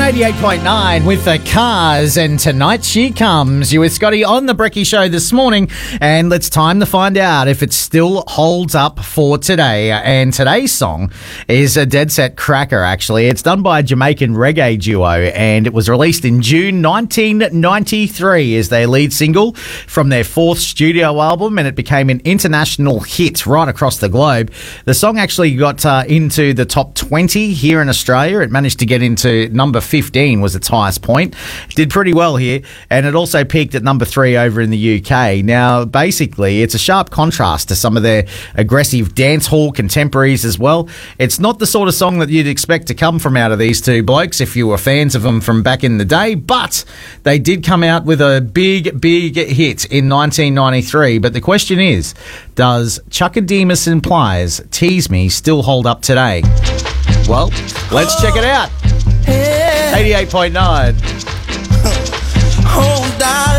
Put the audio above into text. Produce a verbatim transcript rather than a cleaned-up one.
eighty-eight point nine with the Cars, and Tonight She Comes. You with Scotty on the Brekkie Show this morning, and it's time to find out if it still holds up for today. And today's song is a dead set cracker, actually. It's done by a Jamaican reggae duo, and it was released in June nineteen ninety-three as their lead single from their fourth studio album, and it became an international hit right across the globe. The song actually got uh, into the top twenty here in Australia. It managed to get into number fifteen, was its highest point. Did pretty well here, and it also peaked at number three over in the U K. Now, basically, it's a sharp contrast to some of their aggressive dance hall contemporaries as well. It's not the sort of song that you'd expect to come from out of these two blokes if you were fans of them from back in the day, but they did come out with a big, big hit in nineteen ninety-three. But the question is, does Chuckademus Implies Tease Me still hold up today? Well, let's check it out. eighty-eight point nine. Oh, darling.